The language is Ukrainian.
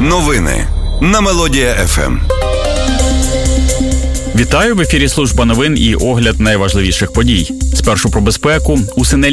Новини на Мелодія ФМ. Вітаю, в ефірі служба новин і огляд найважливіших подій. Спершу про безпеку. У